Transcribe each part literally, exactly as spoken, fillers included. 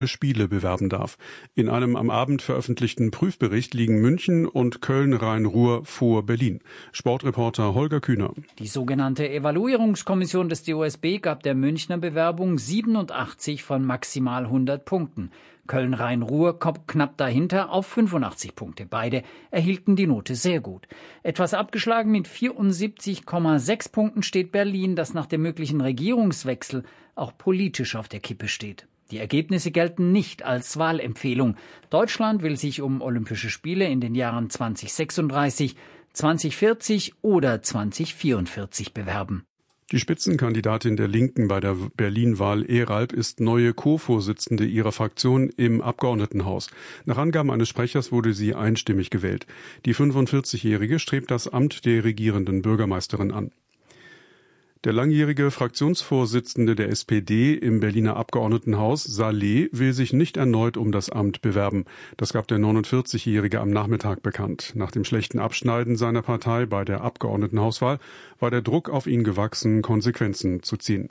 Spiele bewerben darf. In einem am Abend veröffentlichten Prüfbericht liegen München und Köln-Rhein-Ruhr vor Berlin. Sportreporter Holger Kühner. Die sogenannte Evaluierungskommission des D O S B gab der Münchner Bewerbung siebenundachtzig von maximal hundert Punkten. Köln-Rhein-Ruhr kommt knapp dahinter auf fünfundachtzig Punkte. Beide erhielten die Note sehr gut. Etwas abgeschlagen mit vierundsiebzig Komma sechs Punkten steht Berlin, das nach dem möglichen Regierungswechsel auch politisch auf der Kippe steht. Die Ergebnisse gelten nicht als Wahlempfehlung. Deutschland will sich um Olympische Spiele in den Jahren zweitausendsechsunddreißig, zweitausendvierzig oder zweitausendvierundvierzig bewerben. Die Spitzenkandidatin der Linken bei der Berlin-Wahl Erald ist neue Co-Vorsitzende ihrer Fraktion im Abgeordnetenhaus. Nach Angaben eines Sprechers wurde sie einstimmig gewählt. Die fünfundvierzigjährige strebt das Amt der regierenden Bürgermeisterin an. Der langjährige Fraktionsvorsitzende der S P D im Berliner Abgeordnetenhaus, Saleh, will sich nicht erneut um das Amt bewerben. Das gab der neunundvierzigjährige am Nachmittag bekannt. Nach dem schlechten Abschneiden seiner Partei bei der Abgeordnetenhauswahl war der Druck auf ihn gewachsen, Konsequenzen zu ziehen.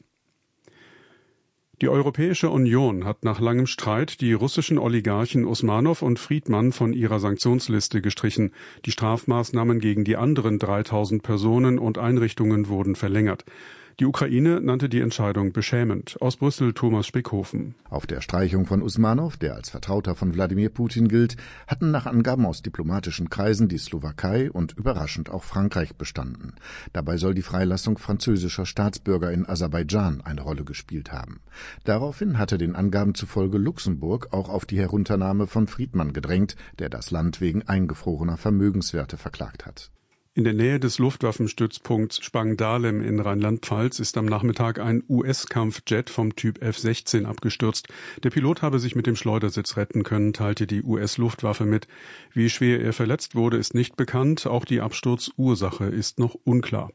Die Europäische Union hat nach langem Streit die russischen Oligarchen Usmanow und Friedmann von ihrer Sanktionsliste gestrichen. Die Strafmaßnahmen gegen die anderen dreitausend Personen und Einrichtungen wurden verlängert. Die Ukraine nannte die Entscheidung beschämend. Aus Brüssel Thomas Spickhofen. Auf der Streichung von Usmanow, der als Vertrauter von Wladimir Putin gilt, hatten nach Angaben aus diplomatischen Kreisen die Slowakei und überraschend auch Frankreich bestanden. Dabei soll die Freilassung französischer Staatsbürger in Aserbaidschan eine Rolle gespielt haben. Daraufhin hatte den Angaben zufolge Luxemburg auch auf die Herunternahme von Friedmann gedrängt, der das Land wegen eingefrorener Vermögenswerte verklagt hat. In der Nähe des Luftwaffenstützpunkts Spangdahlem in Rheinland-Pfalz ist am Nachmittag ein U S-Kampfjet vom Typ F sechzehn abgestürzt. Der Pilot habe sich mit dem Schleudersitz retten können, teilte die U S-Luftwaffe mit. Wie schwer er verletzt wurde, ist nicht bekannt. Auch die Absturzursache ist noch unklar.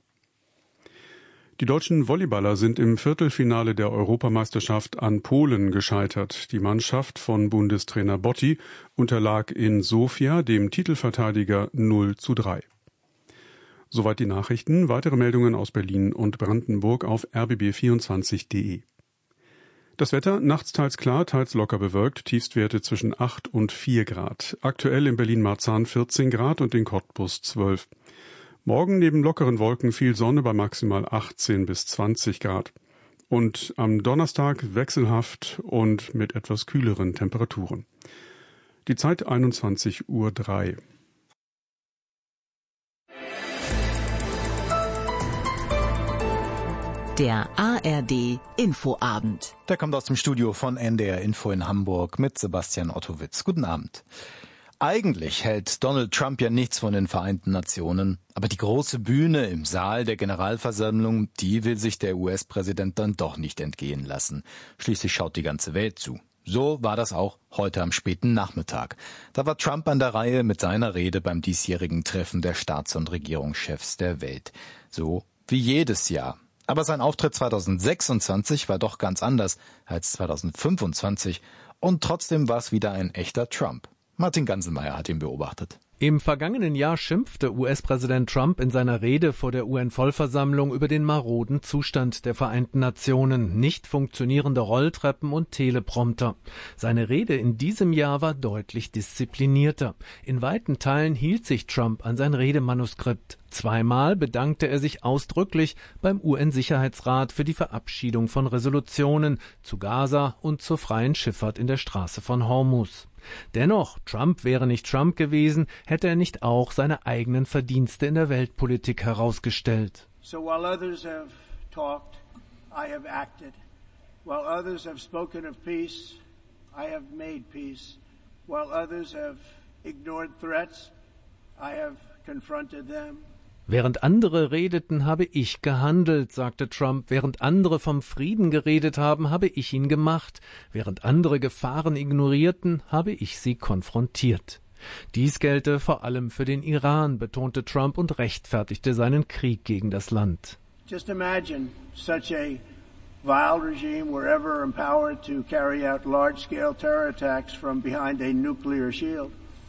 Die deutschen Volleyballer sind im Viertelfinale der Europameisterschaft an Polen gescheitert. Die Mannschaft von Bundestrainer Botti unterlag in Sofia dem Titelverteidiger null zu drei. Soweit die Nachrichten. Weitere Meldungen aus Berlin und Brandenburg auf r b b vierundzwanzig punkt d e. Das Wetter, nachts teils klar, teils locker bewölkt, Tiefstwerte zwischen acht und vier Grad. Aktuell in Berlin-Marzahn vierzehn Grad und in Cottbus zwölf. Morgen neben lockeren Wolken viel Sonne bei maximal achtzehn bis zwanzig Grad. Und am Donnerstag wechselhaft und mit etwas kühleren Temperaturen. Die Zeit einundzwanzig Uhr drei. Der A R D Infoabend. Der kommt aus dem Studio von N D R Info in Hamburg mit Sebastian Ottowitz. Guten Abend. Eigentlich hält Donald Trump ja nichts von den Vereinten Nationen, aber die große Bühne im Saal der Generalversammlung, die will sich der U S-Präsident dann doch nicht entgehen lassen. Schließlich schaut die ganze Welt zu. So war das auch heute am späten Nachmittag. Da war Trump an der Reihe mit seiner Rede beim diesjährigen Treffen der Staats- und Regierungschefs der Welt. So wie jedes Jahr. Aber sein Auftritt zweitausendsechsundzwanzig war doch ganz anders als zweitausendfünfundzwanzig und trotzdem war es wieder ein echter Trump. Martin Ganselmeier hat ihn beobachtet. Im vergangenen Jahr schimpfte U S-Präsident Trump in seiner Rede vor der U N-Vollversammlung über den maroden Zustand der Vereinten Nationen, nicht funktionierende Rolltreppen und Teleprompter. Seine Rede in diesem Jahr war deutlich disziplinierter. In weiten Teilen hielt sich Trump an sein Redemanuskript. Zweimal bedankte er sich ausdrücklich beim U N-Sicherheitsrat für die Verabschiedung von Resolutionen zu Gaza und zur freien Schifffahrt in der Straße von Hormuz. Dennoch, Trump wäre nicht Trump gewesen, hätte er nicht auch seine eigenen Verdienste in der Weltpolitik herausgestellt. So while others have talked, I have acted. While others have spoken of peace, I have made peace. While others have ignored threats, I have confronted them. Während andere redeten, habe ich gehandelt, sagte Trump. Während andere vom Frieden geredet haben, habe ich ihn gemacht. Während andere Gefahren ignorierten, habe ich sie konfrontiert. Dies gelte vor allem für den Iran, betonte Trump und rechtfertigte seinen Krieg gegen das Land. Just imagine such a vile regime were ever empowered to carry out large-scale terror attacks from behind a nuclear shield.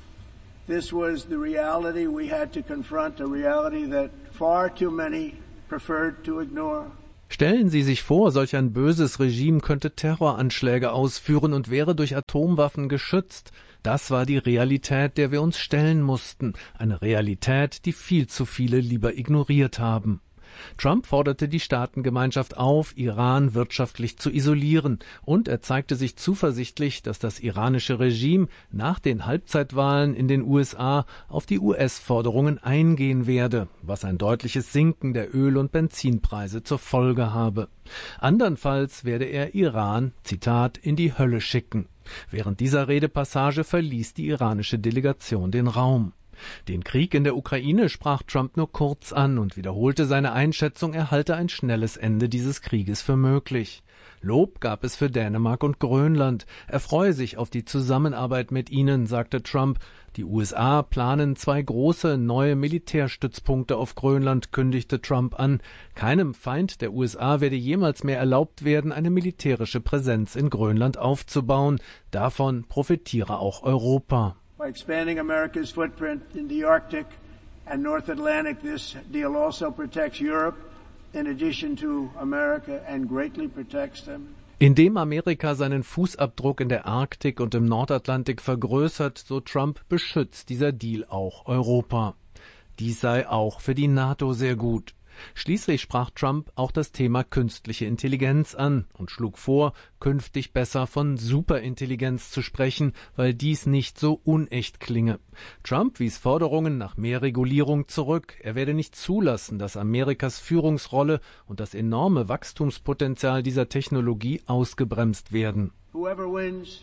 This was the reality we had to confront, a reality that far too many preferred to ignore. Stellen Sie sich vor, solch ein böses Regime könnte Terroranschläge ausführen und wäre durch Atomwaffen geschützt. Das war die Realität, der wir uns stellen mussten. Eine Realität, die viel zu viele lieber ignoriert haben. Trump forderte die Staatengemeinschaft auf, Iran wirtschaftlich zu isolieren, und er zeigte sich zuversichtlich, dass das iranische Regime nach den Halbzeitwahlen in den U S A auf die U S-Forderungen eingehen werde, was ein deutliches Sinken der Öl- und Benzinpreise zur Folge habe. Andernfalls werde er Iran, Zitat, in die Hölle schicken. Während dieser Redepassage verließ die iranische Delegation den Raum. Den Krieg in der Ukraine sprach Trump nur kurz an und wiederholte seine Einschätzung, er halte ein schnelles Ende dieses Krieges für möglich. Lob gab es für Dänemark und Grönland. Er freue sich auf die Zusammenarbeit mit ihnen, sagte Trump. Die U S A planen zwei große neue Militärstützpunkte auf Grönland, kündigte Trump an. Keinem Feind der U S A werde jemals mehr erlaubt werden, eine militärische Präsenz in Grönland aufzubauen. Davon profitiere auch Europa. By expanding America's footprint in the Arctic and North Atlantic, this deal also protects Europe in addition to America and greatly protects them. Indem Amerika seinen Fußabdruck in der Arktik und im Nordatlantik vergrößert, so Trump, beschützt dieser Deal auch Europa. Dies sei auch für die NATO sehr gut. Schließlich sprach Trump auch das Thema künstliche Intelligenz an und schlug vor, künftig besser von Superintelligenz zu sprechen, weil dies nicht so unecht klinge. Trump wies Forderungen nach mehr Regulierung zurück. Er werde nicht zulassen, dass Amerikas Führungsrolle und das enorme Wachstumspotenzial dieser Technologie ausgebremst werden. Whoever wins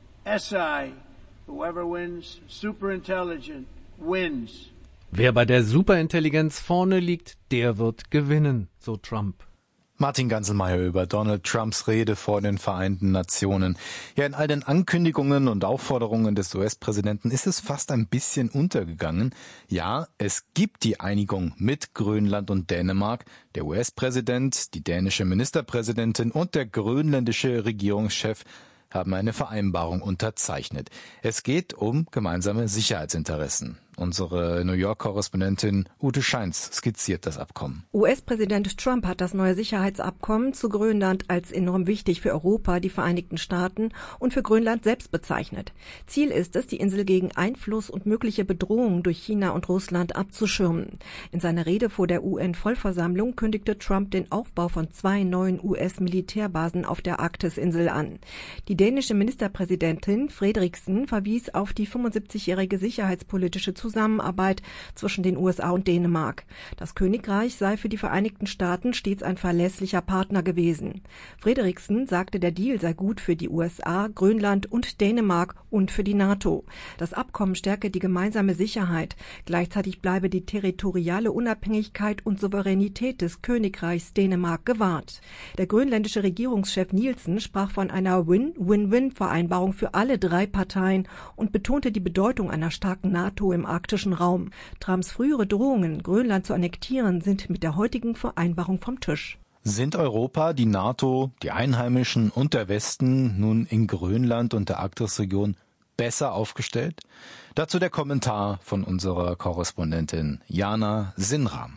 S I, whoever wins superintelligent, wins. Wer bei der Superintelligenz vorne liegt, der wird gewinnen, so Trump. Martin Ganselmeier über Donald Trumps Rede vor den Vereinten Nationen. Ja, in all den Ankündigungen und Aufforderungen des U S-Präsidenten ist es fast ein bisschen untergegangen. Ja, es gibt die Einigung mit Grönland und Dänemark. Der U S-Präsident, die dänische Ministerpräsidentin und der grönländische Regierungschef haben eine Vereinbarung unterzeichnet. Es geht um gemeinsame Sicherheitsinteressen. Unsere New York-Korrespondentin Ute Scheins skizziert das Abkommen. U S-Präsident Trump hat das neue Sicherheitsabkommen zu Grönland als enorm wichtig für Europa, die Vereinigten Staaten und für Grönland selbst bezeichnet. Ziel ist es, die Insel gegen Einfluss und mögliche Bedrohungen durch China und Russland abzuschirmen. In seiner Rede vor der U N-Vollversammlung kündigte Trump den Aufbau von zwei neuen U S-Militärbasen auf der Arktisinsel an. Die dänische Ministerpräsidentin Frederiksen verwies auf die fünfundsiebzigjährige sicherheitspolitische Zusammenarbeit zwischen den U S A und Dänemark. Das Königreich sei für die Vereinigten Staaten stets ein verlässlicher Partner gewesen. Frederiksen sagte, der Deal sei gut für die U S A, Grönland und Dänemark und für die NATO. Das Abkommen stärke die gemeinsame Sicherheit. Gleichzeitig bleibe die territoriale Unabhängigkeit und Souveränität des Königreichs Dänemark gewahrt. Der grönländische Regierungschef Nielsen sprach von einer Win-Win-Win-Vereinbarung für alle drei Parteien und betonte die Bedeutung einer starken NATO im arktischen Raum. Trumps frühere Drohungen, Grönland zu annektieren, sind mit der heutigen Vereinbarung vom Tisch. Sind Europa, die NATO, die Einheimischen und der Westen nun in Grönland und der Arktisregion besser aufgestellt? Dazu der Kommentar von unserer Korrespondentin Jana Sinram.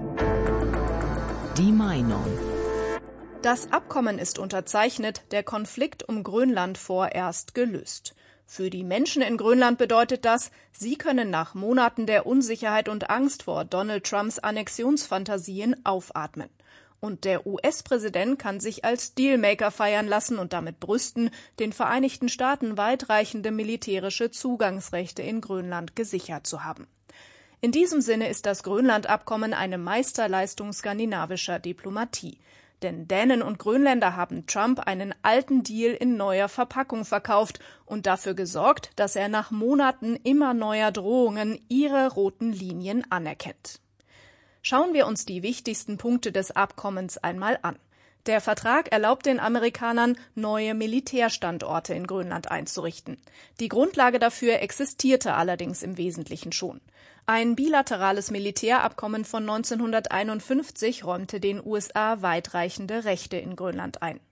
Die Meinung. Das Abkommen ist unterzeichnet, der Konflikt um Grönland vorerst gelöst. Für die Menschen in Grönland bedeutet das, sie können nach Monaten der Unsicherheit und Angst vor Donald Trumps Annexionsfantasien aufatmen. Und der U S-Präsident kann sich als Dealmaker feiern lassen und damit brüsten, den Vereinigten Staaten weitreichende militärische Zugangsrechte in Grönland gesichert zu haben. In diesem Sinne ist das Grönland-Abkommen eine Meisterleistung skandinavischer Diplomatie. Denn Dänen und Grönländer haben Trump einen alten Deal in neuer Verpackung verkauft und dafür gesorgt, dass er nach Monaten immer neuer Drohungen ihre roten Linien anerkennt. Schauen wir uns die wichtigsten Punkte des Abkommens einmal an. Der Vertrag erlaubt den Amerikanern, neue Militärstandorte in Grönland einzurichten. Die Grundlage dafür existierte allerdings im Wesentlichen schon. Ein bilaterales Militärabkommen von neunzehnhunderteinundfünfzig räumte den U S A weitreichende Rechte in Grönland ein.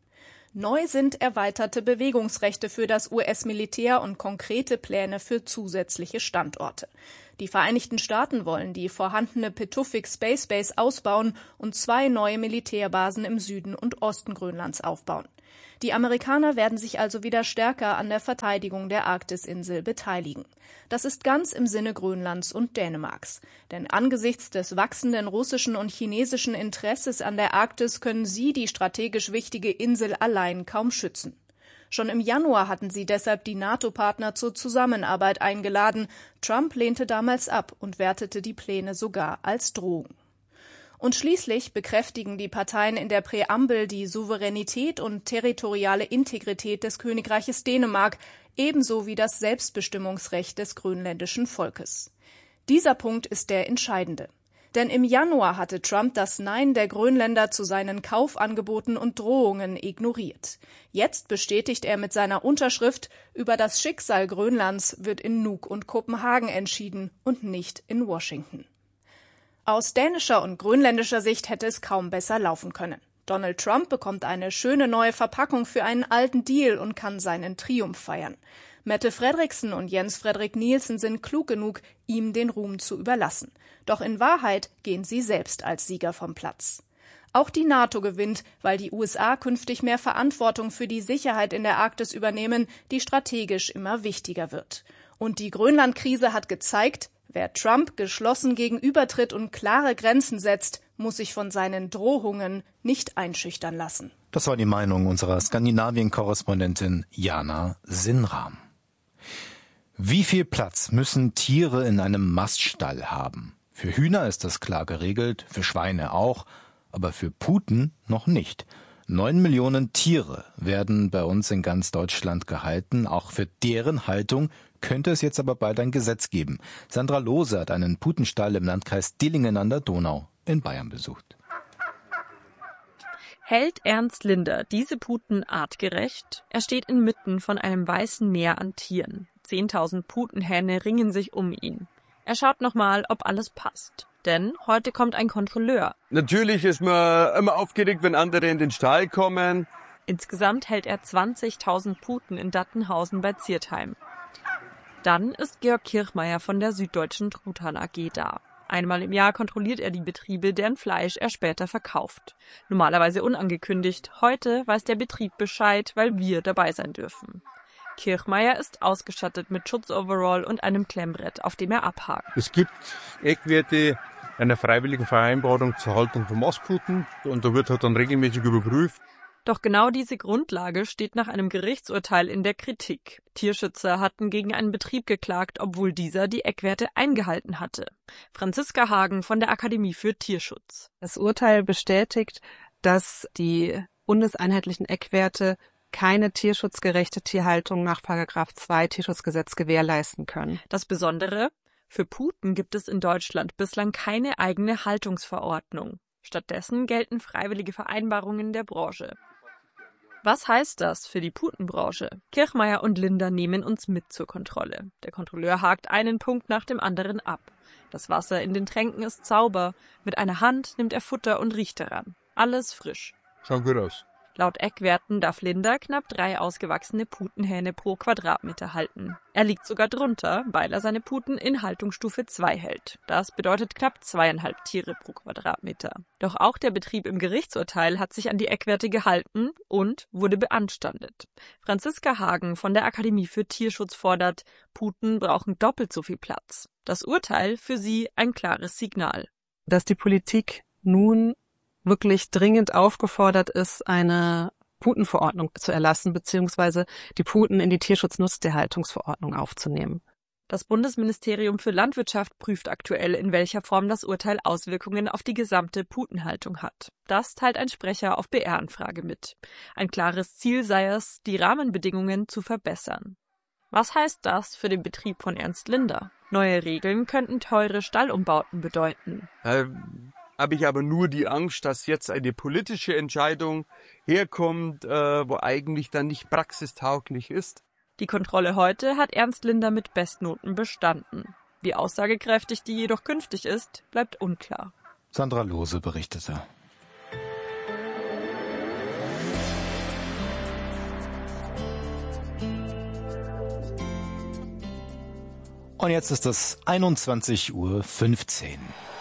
Neu sind erweiterte Bewegungsrechte für das U S-Militär und konkrete Pläne für zusätzliche Standorte. Die Vereinigten Staaten wollen die vorhandene Pituffik Space Base ausbauen und zwei neue Militärbasen im Süden und Osten Grönlands aufbauen. Die Amerikaner werden sich also wieder stärker an der Verteidigung der Arktisinsel beteiligen. Das ist ganz im Sinne Grönlands und Dänemarks. Denn angesichts des wachsenden russischen und chinesischen Interesses an der Arktis können sie die strategisch wichtige Insel allein kaum schützen. Schon im Januar hatten sie deshalb die NATO-Partner zur Zusammenarbeit eingeladen. Trump lehnte damals ab und wertete die Pläne sogar als Drohung. Und schließlich bekräftigen die Parteien in der Präambel die Souveränität und territoriale Integrität des Königreiches Dänemark, ebenso wie das Selbstbestimmungsrecht des grönländischen Volkes. Dieser Punkt ist der entscheidende. Denn im Januar hatte Trump das Nein der Grönländer zu seinen Kaufangeboten und Drohungen ignoriert. Jetzt bestätigt er mit seiner Unterschrift, über das Schicksal Grönlands wird in Nuuk und Kopenhagen entschieden und nicht in Washington. Aus dänischer und grönländischer Sicht hätte es kaum besser laufen können. Donald Trump bekommt eine schöne neue Verpackung für einen alten Deal und kann seinen Triumph feiern. Mette Frederiksen und Jens Frederik Nielsen sind klug genug, ihm den Ruhm zu überlassen. Doch in Wahrheit gehen sie selbst als Sieger vom Platz. Auch die NATO gewinnt, weil die U S A künftig mehr Verantwortung für die Sicherheit in der Arktis übernehmen, die strategisch immer wichtiger wird. Und die Grönland-Krise hat gezeigt, wer Trump geschlossen gegenübertritt und klare Grenzen setzt, muss sich von seinen Drohungen nicht einschüchtern lassen. Das war die Meinung unserer Skandinavien-Korrespondentin Jana Sinnram. Wie viel Platz müssen Tiere in einem Maststall haben? Für Hühner ist das klar geregelt, für Schweine auch, aber für Puten noch nicht. Neun Millionen Tiere werden bei uns in ganz Deutschland gehalten. Auch für deren Haltung könnte es jetzt aber bald ein Gesetz geben. Sandra Lohse hat einen Putenstall im Landkreis Dillingen an der Donau in Bayern besucht. Hält Ernst Linder diese Puten artgerecht? Er steht inmitten von einem weißen Meer an Tieren. Zehntausend Putenhähne ringen sich um ihn. Er schaut nochmal, ob alles passt. Denn heute kommt ein Kontrolleur. Natürlich ist man immer aufgeregt, wenn andere in den Stall kommen. Insgesamt hält er zwanzigtausend Puten in Dattenhausen bei Ziertheim. Dann ist Georg Kirchmeier von der Süddeutschen Truthahn A G da. Einmal im Jahr kontrolliert er die Betriebe, deren Fleisch er später verkauft. Normalerweise unangekündigt. Heute weiß der Betrieb Bescheid, weil wir dabei sein dürfen. Kirchmeier ist ausgestattet mit Schutzoverall und einem Klemmbrett, auf dem er abhakt. Es gibt Eckwerte einer freiwilligen Vereinbarung zur Haltung von Mastputen und da wird halt dann regelmäßig überprüft. Doch genau diese Grundlage steht nach einem Gerichtsurteil in der Kritik. Tierschützer hatten gegen einen Betrieb geklagt, obwohl dieser die Eckwerte eingehalten hatte. Franziska Hagen von der Akademie für Tierschutz. Das Urteil bestätigt, dass die bundeseinheitlichen Eckwerte keine tierschutzgerechte Tierhaltung nach Paragraph zwei Tierschutzgesetz gewährleisten können. Das Besondere: Für Puten gibt es in Deutschland bislang keine eigene Haltungsverordnung. Stattdessen gelten freiwillige Vereinbarungen der Branche. Was heißt das für die Putenbranche? Kirchmeier und Linder nehmen uns mit zur Kontrolle. Der Kontrolleur hakt einen Punkt nach dem anderen ab. Das Wasser in den Tränken ist sauber. Mit einer Hand nimmt er Futter und riecht daran. Alles frisch. Schaut gut aus. Laut Eckwerten darf Linder knapp drei ausgewachsene Putenhähne pro Quadratmeter halten. Er liegt sogar drunter, weil er seine Puten in Haltungsstufe zwei hält. Das bedeutet knapp zweieinhalb Tiere pro Quadratmeter. Doch auch der Betrieb im Gerichtsurteil hat sich an die Eckwerte gehalten und wurde beanstandet. Franziska Hagen von der Akademie für Tierschutz fordert, Puten brauchen doppelt so viel Platz. Das Urteil für sie ein klares Signal. Dass die Politik nun wirklich dringend aufgefordert ist, eine Putenverordnung zu erlassen, beziehungsweise die Puten in die Tierschutznutztierhaltungsverordnung aufzunehmen. Das Bundesministerium für Landwirtschaft prüft aktuell, in welcher Form das Urteil Auswirkungen auf die gesamte Putenhaltung hat. Das teilt ein Sprecher auf B R-Anfrage mit. Ein klares Ziel sei es, die Rahmenbedingungen zu verbessern. Was heißt das für den Betrieb von Ernst Linder? Neue Regeln könnten teure Stallumbauten bedeuten. Ähm habe ich aber nur die Angst, dass jetzt eine politische Entscheidung herkommt, äh, wo eigentlich dann nicht praxistauglich ist. Die Kontrolle heute hat Ernst Linder mit Bestnoten bestanden. Wie aussagekräftig die jedoch künftig ist, bleibt unklar. Sandra Lohse berichtete. Und jetzt ist es einundzwanzig Uhr fünfzehn.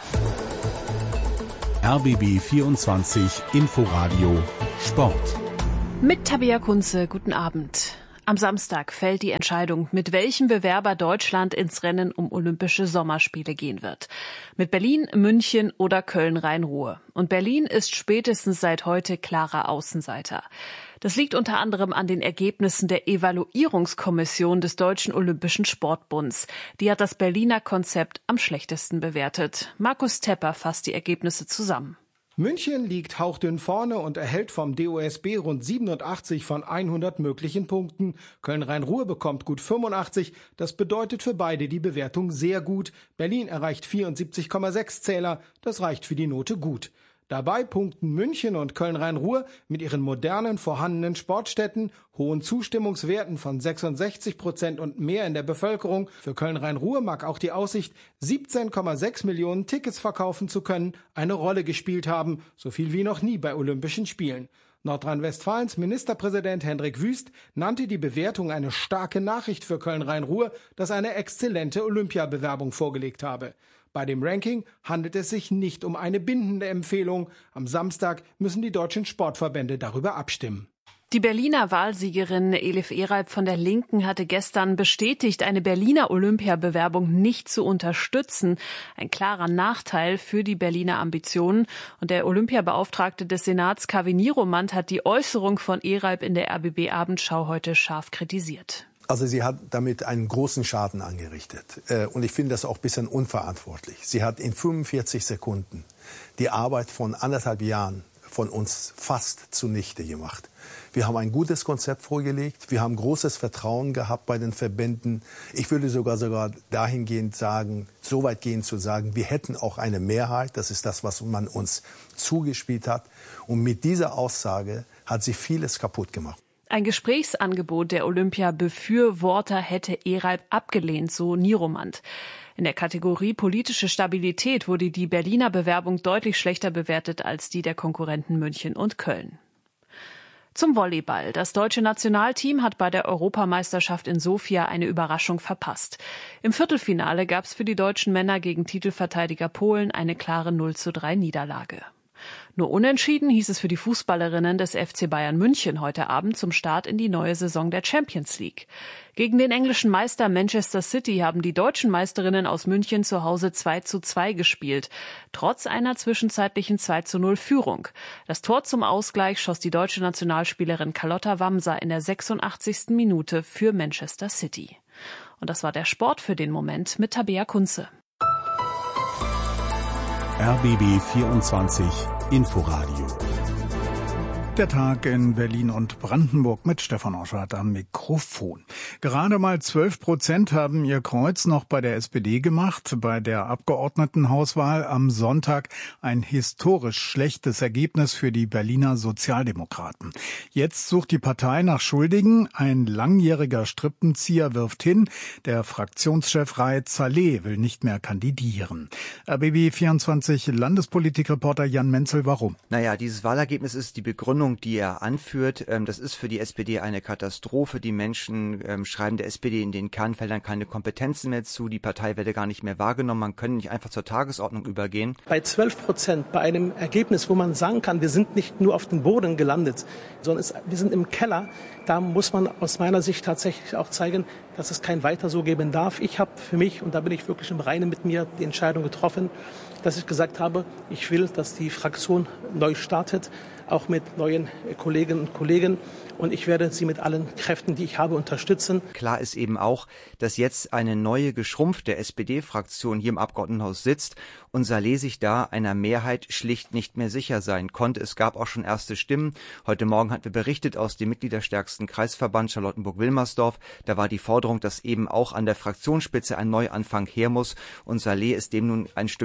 R B B vierundzwanzig Inforadio Sport. Mit Tabea Kunze, guten Abend. Am Samstag fällt die Entscheidung, mit welchem Bewerber Deutschland ins Rennen um Olympische Sommerspiele gehen wird. Mit Berlin, München oder Köln-Rhein-Ruhr. Und Berlin ist spätestens seit heute klarer Außenseiter. Das liegt unter anderem an den Ergebnissen der Evaluierungskommission des Deutschen Olympischen Sportbunds. Die hat das Berliner Konzept am schlechtesten bewertet. Markus Tepper fasst die Ergebnisse zusammen. München liegt hauchdünn vorne und erhält vom D O S B rund siebenundachtzig von hundert möglichen Punkten. Köln-Rhein-Ruhr bekommt gut fünfundachtzig. Das bedeutet für beide die Bewertung sehr gut. Berlin erreicht vierundsiebzig Komma sechs Zähler. Das reicht für die Note gut. Dabei punkten München und Köln-Rhein-Ruhr mit ihren modernen vorhandenen Sportstätten, hohen Zustimmungswerten von sechsundsechzig Prozent und mehr in der Bevölkerung. Für Köln-Rhein-Ruhr mag auch die Aussicht, siebzehn Komma sechs Millionen Tickets verkaufen zu können, eine Rolle gespielt haben, so viel wie noch nie bei Olympischen Spielen. Nordrhein-Westfalens Ministerpräsident Hendrik Wüst nannte die Bewertung eine starke Nachricht für Köln-Rhein-Ruhr, das eine exzellente Olympiabewerbung vorgelegt habe. Bei dem Ranking handelt es sich nicht um eine bindende Empfehlung. Am Samstag müssen die deutschen Sportverbände darüber abstimmen. Die Berliner Wahlsiegerin Elif Eralp von der Linken hatte gestern bestätigt, eine Berliner Olympiabewerbung nicht zu unterstützen. Ein klarer Nachteil für die Berliner Ambitionen. Und der Olympiabeauftragte des Senats, Kaveh Niromand, hat die Äußerung von Eralp in der R B B-Abendschau heute scharf kritisiert. Also sie hat damit einen großen Schaden angerichtet. Und ich finde das auch ein bisschen unverantwortlich. Sie hat in fünfundvierzig Sekunden die Arbeit von anderthalb Jahren von uns fast zunichte gemacht. Wir haben ein gutes Konzept vorgelegt. Wir haben großes Vertrauen gehabt bei den Verbänden. Ich würde sogar sogar dahingehend sagen, so weit gehen zu sagen, wir hätten auch eine Mehrheit. Das ist das, was man uns zugespielt hat. Und mit dieser Aussage hat sie vieles kaputt gemacht. Ein Gesprächsangebot der Olympia-Befürworter hätte Eralp abgelehnt, so Niromand. In der Kategorie politische Stabilität wurde die Berliner Bewerbung deutlich schlechter bewertet als die der Konkurrenten München und Köln. Zum Volleyball. Das deutsche Nationalteam hat bei der Europameisterschaft in Sofia eine Überraschung verpasst. Im Viertelfinale gab es für die deutschen Männer gegen Titelverteidiger Polen eine klare null zu drei Niederlage. Nur unentschieden hieß es für die Fußballerinnen des F C Bayern München heute Abend zum Start in die neue Saison der Champions League. Gegen den englischen Meister Manchester City haben die deutschen Meisterinnen aus München zu Hause zwei zu zwei gespielt, trotz einer zwischenzeitlichen zwei zu null Führung. Das Tor zum Ausgleich schoss die deutsche Nationalspielerin Carlotta Wamser in der sechsundachtzigsten Minute für Manchester City. Und das war der Sport für den Moment mit Tabea Kunze. R B B vierundzwanzig Inforadio. Der Tag in Berlin und Brandenburg mit Stefan Oschardt am Mikrofon. Gerade mal zwölf Prozent haben ihr Kreuz noch bei der S P D gemacht. Bei der Abgeordnetenhauswahl am Sonntag ein historisch schlechtes Ergebnis für die Berliner Sozialdemokraten. Jetzt sucht die Partei nach Schuldigen. Ein langjähriger Strippenzieher wirft hin. Der Fraktionschef Raed Saleh will nicht mehr kandidieren. R B B vierundzwanzig Landespolitikreporter Jan Menzel, warum? Naja, dieses Wahlergebnis ist die Begründung, die er anführt. Das ist für die S P D eine Katastrophe. Die Menschen schreiben der S P D in den Kernfeldern keine Kompetenzen mehr zu. Die Partei werde gar nicht mehr wahrgenommen. Man könne nicht einfach zur Tagesordnung übergehen. Bei zwölf Prozent, bei einem Ergebnis, wo man sagen kann, wir sind nicht nur auf dem Boden gelandet, sondern es, wir sind im Keller, da muss man aus meiner Sicht tatsächlich auch zeigen, dass es kein Weiter so geben darf. Ich habe für mich, und da bin ich wirklich im Reinen mit mir, die Entscheidung getroffen, dass ich gesagt habe, ich will, dass die Fraktion neu startet, auch mit neuen Kolleginnen und Kollegen. Und ich werde sie mit allen Kräften, die ich habe, unterstützen. Klar ist eben auch, dass jetzt eine neue, geschrumpfte S P D-Fraktion hier im Abgeordnetenhaus sitzt und Saleh sich da einer Mehrheit schlicht nicht mehr sicher sein konnte. Es gab auch schon erste Stimmen. Heute Morgen hatten wir berichtet aus dem mitgliederstärksten Kreisverband Charlottenburg-Wilmersdorf. Da war die Forderung, dass eben auch an der Fraktionsspitze ein Neuanfang her muss. Und Saleh ist dem nun ein Stück weit auch zu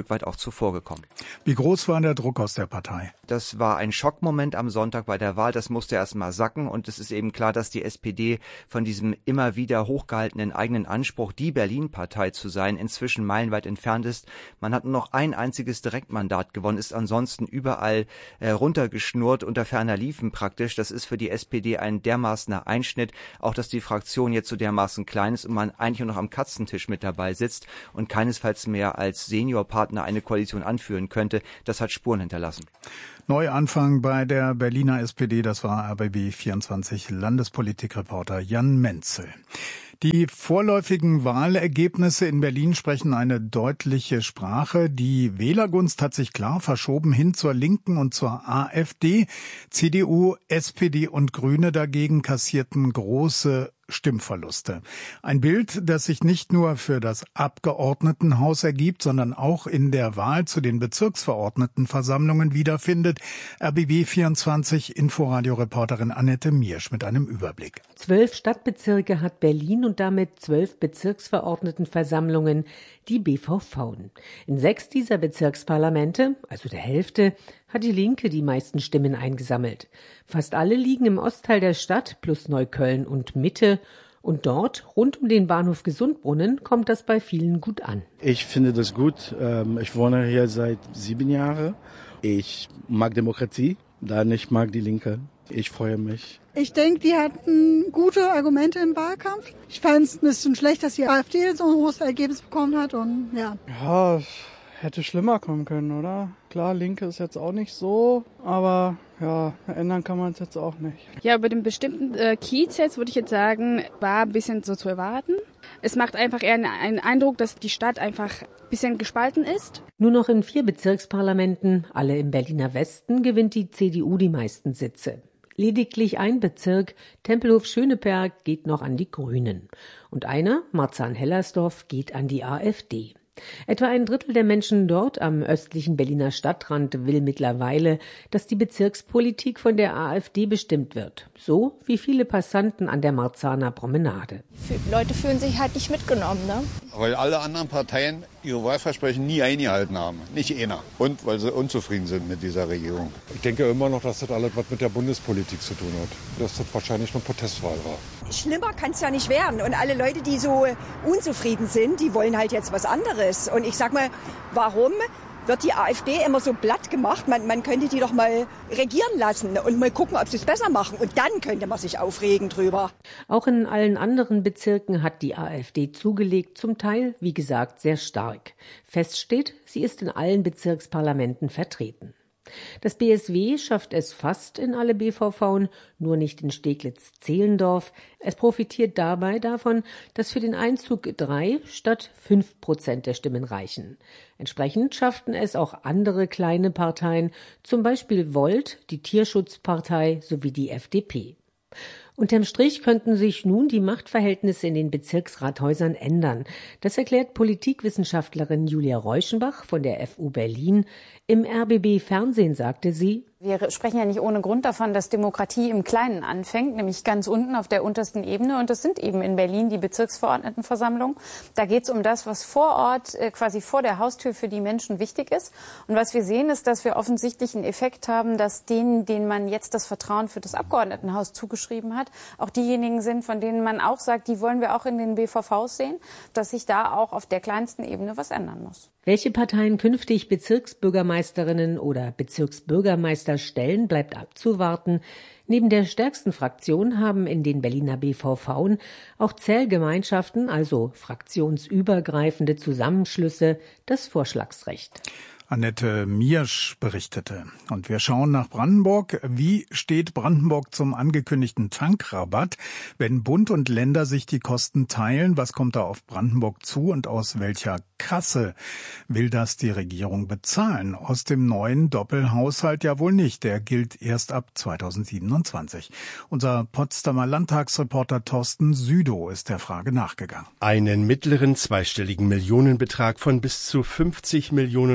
zuvor gekommen. Wie groß war der Druck aus der Partei? Das war ein Schockmoment am Sonntag bei der Wahl. Das musste erst mal sacken. Und es ist eben klar, dass die S P D von diesem immer wieder hochgehaltenen eigenen Anspruch, die Berlin-Partei zu sein, inzwischen meilenweit entfernt ist. Man hat nur noch ein einziges Direktmandat gewonnen, ist ansonsten überall äh, runtergeschnurrt, unter ferner Liefen praktisch. Das ist für die S P D ein dermaßener Einschnitt. Auch, dass die Fraktion jetzt so dermaßen klein ist und man eigentlich nur noch am Katzentisch mit dabei sitzt und keinesfalls mehr als Seniorpartner eine Koalition anführen könnte, das hat Spuren hinterlassen. Neuanfang bei der Berliner S P D, das war R B B vierundzwanzig Landespolitikreporter Jan Menzel. Die vorläufigen Wahlergebnisse in Berlin sprechen eine deutliche Sprache. Die Wählergunst hat sich klar verschoben hin zur Linken und zur AfD. C D U, S P D und Grüne dagegen kassierten große Stimmverluste. Ein Bild, das sich nicht nur für das Abgeordnetenhaus ergibt, sondern auch in der Wahl zu den Bezirksverordnetenversammlungen wiederfindet. R B B vierundzwanzig Inforadio-Reporterin Annette Miersch mit einem Überblick. Zwölf Stadtbezirke hat Berlin und damit zwölf Bezirksverordnetenversammlungen, die B V V. In sechs dieser Bezirksparlamente, also der Hälfte, hat die Linke die meisten Stimmen eingesammelt. Fast alle liegen im Ostteil der Stadt plus Neukölln und Mitte. Und dort, rund um den Bahnhof Gesundbrunnen, kommt das bei vielen gut an. Ich finde das gut. Ich wohne hier seit sieben Jahren. Ich mag Demokratie, dann ich mag die Linke. Ich freue mich. Ich denke, die hatten gute Argumente im Wahlkampf. Ich fand es ein bisschen schlecht, dass die AfD so ein hohes Ergebnis bekommen hat. Und ja. Ja, hätte schlimmer kommen können, oder? Klar, Linke ist jetzt auch nicht so, aber ja, ändern kann man es jetzt auch nicht. Ja, über den bestimmten äh, Kiez jetzt würde ich jetzt sagen, war ein bisschen so zu erwarten. Es macht einfach eher einen Eindruck, dass die Stadt einfach ein bisschen gespalten ist. Nur noch in vier Bezirksparlamenten, alle im Berliner Westen, gewinnt die C D U die meisten Sitze. Lediglich ein Bezirk, Tempelhof-Schöneberg, geht noch an die Grünen. Und einer, Marzahn-Hellersdorf, geht an die AfD. Etwa ein Drittel der Menschen dort am östlichen Berliner Stadtrand will mittlerweile, dass die Bezirkspolitik von der AfD bestimmt wird. So wie viele Passanten an der Marzahner Promenade. Leute fühlen sich halt nicht mitgenommen, ne? Weil alle anderen Parteien ihre Wahlversprechen nie eingehalten haben. Nicht einer. Und weil sie unzufrieden sind mit dieser Regierung. Ich denke immer noch, dass das alles was mit der Bundespolitik zu tun hat. Dass das wahrscheinlich eine Protestwahl war. Schlimmer kann es ja nicht werden. Und alle Leute, die so unzufrieden sind, die wollen halt jetzt was anderes. Und ich sag mal, warum wird die AfD immer so platt gemacht? Man, man könnte die doch mal regieren lassen und mal gucken, ob sie es besser machen. Und dann könnte man sich aufregen drüber. Auch in allen anderen Bezirken hat die AfD zugelegt, zum Teil, wie gesagt, sehr stark. Fest steht, sie ist in allen Bezirksparlamenten vertreten. Das B S W schafft es fast in alle B V V, nur nicht in Steglitz-Zehlendorf. Es profitiert dabei davon, dass für den Einzug drei statt fünf Prozent der Stimmen reichen. Entsprechend schafften es auch andere kleine Parteien, zum Beispiel Volt, die Tierschutzpartei sowie die F D P. Unterm Strich könnten sich nun die Machtverhältnisse in den Bezirksrathäusern ändern. Das erklärt Politikwissenschaftlerin Julia Reuschenbach von der F U Berlin. Im R B B Fernsehen sagte sie: Wir sprechen ja nicht ohne Grund davon, dass Demokratie im Kleinen anfängt, nämlich ganz unten auf der untersten Ebene. Und das sind eben in Berlin die Bezirksverordnetenversammlungen. Da geht es um das, was vor Ort, quasi vor der Haustür für die Menschen wichtig ist. Und was wir sehen, ist, dass wir offensichtlich einen Effekt haben, dass denen, denen man jetzt das Vertrauen für das Abgeordnetenhaus zugeschrieben hat, auch diejenigen sind, von denen man auch sagt, die wollen wir auch in den B V Vs sehen, dass sich da auch auf der kleinsten Ebene was ändern muss. Welche Parteien künftig Bezirksbürgermeisterinnen oder Bezirksbürgermeister stellen, bleibt abzuwarten. Neben der stärksten Fraktion haben in den Berliner B V Vs auch Zählgemeinschaften, also fraktionsübergreifende Zusammenschlüsse, das Vorschlagsrecht. Annette Miersch berichtete. Und wir schauen nach Brandenburg. Wie steht Brandenburg zum angekündigten Tankrabatt? Wenn Bund und Länder sich die Kosten teilen, was kommt da auf Brandenburg zu und aus welcher Kasse will das die Regierung bezahlen? Aus dem neuen Doppelhaushalt ja wohl nicht. Der gilt erst ab zweitausendsiebenundzwanzig. Unser Potsdamer Landtagsreporter Thorsten Südow ist der Frage nachgegangen. Einen mittleren zweistelligen Millionenbetrag von bis zu fünfzig Millionen Euro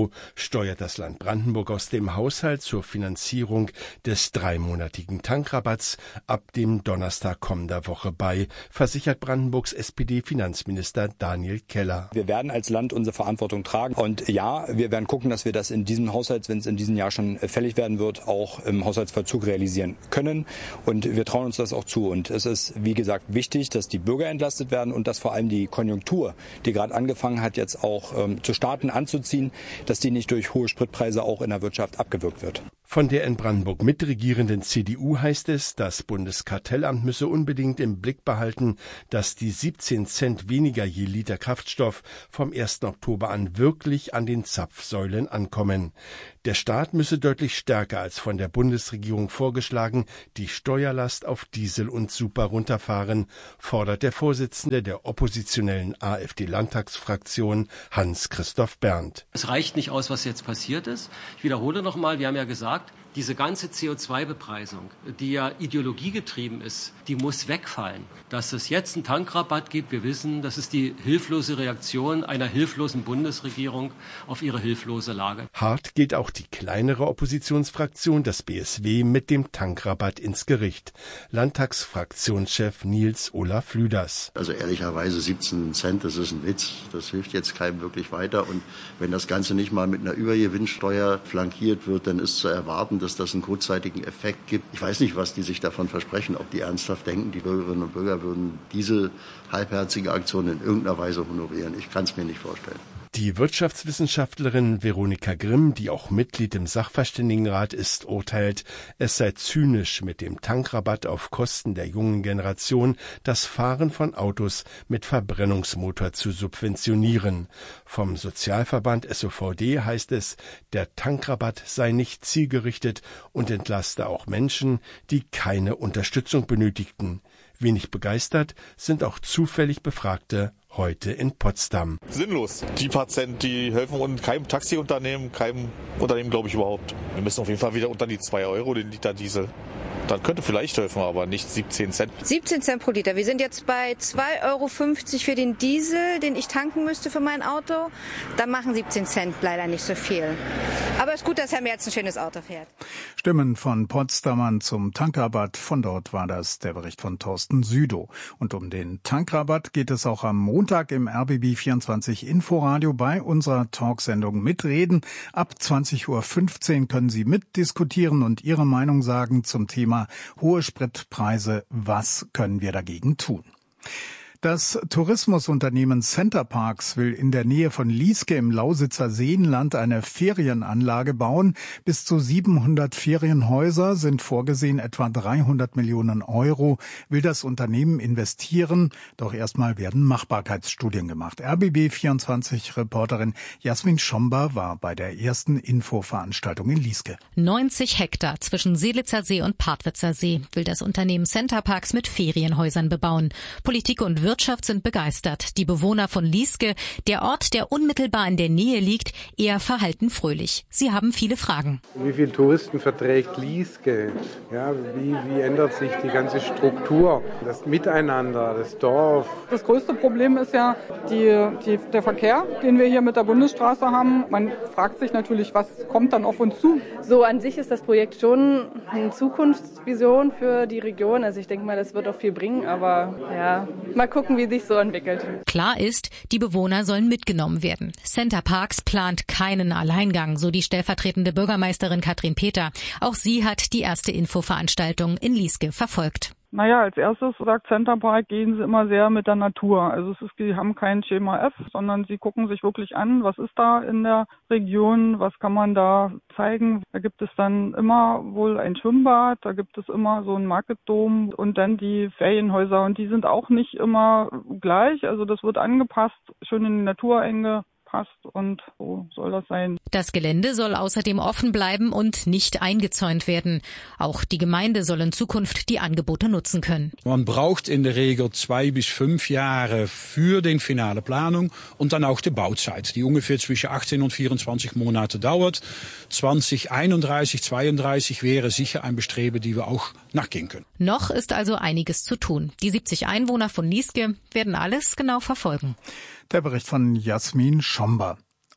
Euro steuert das Land Brandenburg aus dem Haushalt zur Finanzierung des dreimonatigen Tankrabatts ab dem Donnerstag kommender Woche bei, versichert Brandenburgs S P D-Finanzminister Daniel Keller. Wir werden als Land unsere Verantwortung tragen und ja, wir werden gucken, dass wir das in diesem Haushalt, wenn es in diesem Jahr schon fällig werden wird, auch im Haushaltsvollzug realisieren können. Und wir trauen uns das auch zu. Und es ist, wie gesagt, wichtig, dass die Bürger entlastet werden und dass vor allem die Konjunktur, die gerade angefangen hat, jetzt auch ähm, zu starten, anzuziehen, dass die nicht durch hohe Spritpreise auch in der Wirtschaft abgewürgt wird. Von der in Brandenburg mitregierenden C D U heißt es, das Bundeskartellamt müsse unbedingt im Blick behalten, dass die siebzehn Cent weniger je Liter Kraftstoff vom ersten Oktober an wirklich an den Zapfsäulen ankommen. Der Staat müsse deutlich stärker als von der Bundesregierung vorgeschlagen die Steuerlast auf Diesel und Super runterfahren, fordert der Vorsitzende der oppositionellen AfD-Landtagsfraktion Hans-Christoph Berndt. Es reicht nicht aus, was jetzt passiert ist. Ich wiederhole nochmal, wir haben ja gesagt, diese ganze C O zwei Bepreisung, die ja ideologiegetrieben ist, die muss wegfallen. Dass es jetzt einen Tankrabatt gibt, wir wissen, das ist die hilflose Reaktion einer hilflosen Bundesregierung auf ihre hilflose Lage. Hart geht auch die kleinere Oppositionsfraktion, das B S W, mit dem Tankrabatt ins Gericht. Landtagsfraktionschef Nils Olaf Lüders. Also ehrlicherweise siebzehn Cent, das ist ein Witz. Das hilft jetzt keinem wirklich weiter. Und wenn das Ganze nicht mal mit einer Übergewinnsteuer flankiert wird, dann ist zu erwarten, dass das einen kurzzeitigen Effekt gibt. Ich weiß nicht, was die sich davon versprechen, ob die ernsthaft denken, die Bürgerinnen und Bürger würden diese halbherzige Aktion in irgendeiner Weise honorieren. Ich kann es mir nicht vorstellen. Die Wirtschaftswissenschaftlerin Veronika Grimm, die auch Mitglied im Sachverständigenrat ist, urteilt, es sei zynisch, mit dem Tankrabatt auf Kosten der jungen Generation das Fahren von Autos mit Verbrennungsmotor zu subventionieren. Vom Sozialverband S O V D heißt es, der Tankrabatt sei nicht zielgerichtet und entlaste auch Menschen, die keine Unterstützung benötigten. Wenig begeistert sind auch zufällig Befragte heute in Potsdam. Sinnlos. Die paar Cent, die helfen und keinem Taxiunternehmen, keinem Unternehmen, glaube ich, überhaupt. Wir müssen auf jeden Fall wieder unter die zwei Euro den Liter Diesel. Das könnte vielleicht helfen, aber nicht siebzehn Cent. siebzehn Cent pro Liter. Wir sind jetzt bei zwei Euro fünfzig für den Diesel, den ich tanken müsste für mein Auto. Da machen siebzehn Cent leider nicht so viel. Aber es ist gut, dass Herr Merz ein schönes Auto fährt. Stimmen von Potsdamern zum Tankrabatt. Von dort war das der Bericht von Thorsten Südow. Und um den Tankrabatt geht es auch am Montag im R B B vierundzwanzig Inforadio bei unserer Talksendung Mitreden. Ab zwanzig Uhr fünfzehn können Sie mitdiskutieren und Ihre Meinung sagen zum Thema hohe Spritpreise. Was können wir dagegen tun? Das Tourismusunternehmen Center Parcs will in der Nähe von Lieske im Lausitzer Seenland eine Ferienanlage bauen. Bis zu siebenhundert Ferienhäuser sind vorgesehen, etwa dreihundert Millionen Euro will das Unternehmen investieren. Doch erstmal werden Machbarkeitsstudien gemacht. R B B vierundzwanzig Reporterin Jasmin Schomba war bei der ersten Infoveranstaltung in Lieske. neunzig Hektar zwischen Seelitzer See und Partwitzer See will das Unternehmen Center Parcs mit Ferienhäusern bebauen. Politik und Wirtschaft Wirtschaft sind begeistert. Die Bewohner von Lieske, der Ort, der unmittelbar in der Nähe liegt, eher verhalten fröhlich. Sie haben viele Fragen. Wie viele Touristen verträgt Lieske? Ja, wie, wie ändert sich die ganze Struktur, das Miteinander, das Dorf? Das größte Problem ist ja die, die, der Verkehr, den wir hier mit der Bundesstraße haben. Man fragt sich natürlich, was kommt dann auf uns zu? So an sich ist das Projekt schon eine Zukunftsvision für die Region. Also ich denke mal, das wird auch viel bringen, aber ja, mal gucken, wie sich so entwickelt. Klar ist, die Bewohner sollen mitgenommen werden. Center Parcs plant keinen Alleingang, so die stellvertretende Bürgermeisterin Katrin Peter. Auch sie hat die erste Infoveranstaltung in Lieske verfolgt. Naja, als erstes sagt Center Parc, gehen sie immer sehr mit der Natur. Also es ist, die haben kein Schema F, sondern sie gucken sich wirklich an, was ist da in der Region, was kann man da zeigen. Da gibt es dann immer wohl ein Schwimmbad, da gibt es immer so einen Market Dome und dann die Ferienhäuser. Und die sind auch nicht immer gleich, also das wird angepasst, schön in die Natur eingepasst. Und so soll das sein. Das Gelände soll außerdem offen bleiben und nicht eingezäunt werden. Auch die Gemeinde soll in Zukunft die Angebote nutzen können. Man braucht in der Regel zwei bis fünf Jahre für die finale Planung und dann auch die Bauzeit, die ungefähr zwischen achtzehn und vierundzwanzig Monate dauert. zwanzig einunddreißig, zweiunddreißig wäre sicher ein Bestreben, die wir auch nachgehen können. Noch ist also einiges zu tun. Die siebzig Einwohner von Lieske werden alles genau verfolgen. Der Bericht von Jasmin Schomba.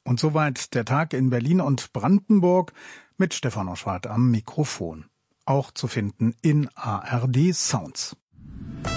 Und soweit der Tag in Berlin und Brandenburg mit Stefan Oschwart am Mikrofon. Auch zu finden in A R D Sounds.